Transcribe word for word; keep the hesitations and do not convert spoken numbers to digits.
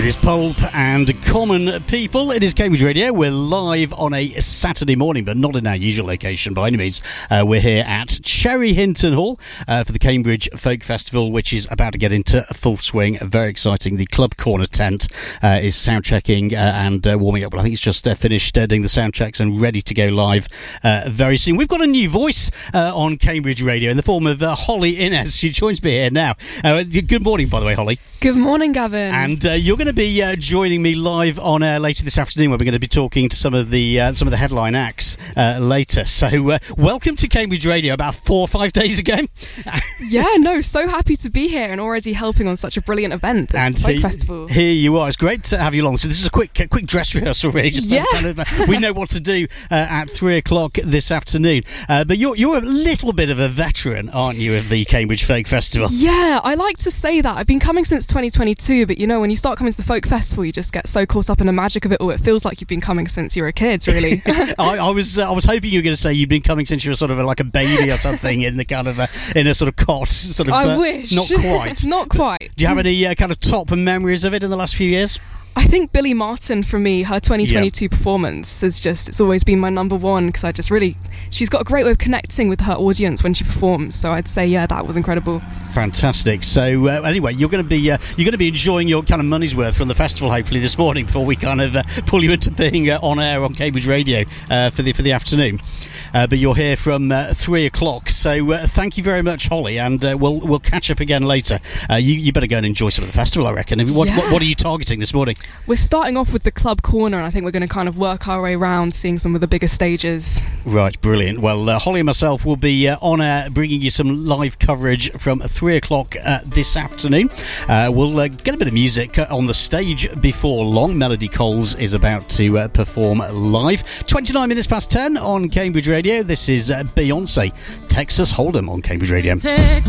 It is Pulp and Common People. It is Cambridge Radio. We're live on a Saturday morning, but not in our usual location by any means. Uh, we're here at Cherry Hinton Hall uh, for the Cambridge Folk Festival, which is about to get into full swing. Very exciting. The Club Corner tent uh, is sound checking uh, and uh, warming up. Well, I think it's just uh, finished uh, doing the sound checks and ready to go live uh, very soon. We've got a new voice uh, on Cambridge Radio in the form of uh, Holly Innes. She joins me here now. Uh, good morning, by the way, Holly. Good morning, Gavin. And uh, you're going to be uh, joining me live on air later this afternoon, where we're going to be talking to some of the uh, some of the headline acts uh, later. So, uh, welcome to Cambridge Radio. About four or five days ago. Yeah, no, so happy to be here and already helping on such a brilliant event. This and Folk he, Festival. Here you are. It's great to have you along. So this is a quick, a quick dress rehearsal, really. Just yeah. kind of, uh, we know what to do uh, at three o'clock this afternoon. Uh, but you're you're a little bit of a veteran, aren't you, of the Cambridge Folk Festival? Yeah, I like to say that. I've been coming since twenty twenty-two, but you know, when you start coming to the Folk Festival, you just get so caught up in the magic of it all. It feels like you've been coming since you were a kid, really. I, I was uh, I was hoping you were going to say you'd been coming since you were sort of a, like a baby or something in the kind of a, in a sort of cot, sort of. I uh, wish. Not quite. Not quite. Do you have any uh, kind of top memories of it in the last few years? I think Billy Martin, for me, her twenty twenty-two yep. performance is just, it's always been my number one, because I just really, she's got a great way of connecting with her audience when she performs, so I'd say, yeah, that was incredible. Fantastic. So uh, anyway, you're going to be uh, you're going to be enjoying your kind of money's worth from the festival, hopefully this morning, before we kind of uh, pull you into being uh, on air on Cambridge Radio uh, for the for the afternoon. Uh, but you're here from uh, three o'clock, so uh, thank you very much, Holly, and uh, we'll we'll catch up again later. Uh, you you better go and enjoy some of the festival, I reckon. What, yeah. what what are you targeting this morning? We're starting off with the Club Corner, and I think we're going to kind of work our way around, seeing some of the bigger stages. Right, brilliant. Well, uh, Holly and myself will be uh, on air bringing you some live coverage from three o'clock uh, this afternoon. Uh, we'll uh, get a bit of music on the stage before long. Melody Coles is about to uh, perform live. twenty-nine minutes past ten on Cambridge Radio. This is uh, Beyonce, Texas Hold'em on Cambridge Radio. Texas.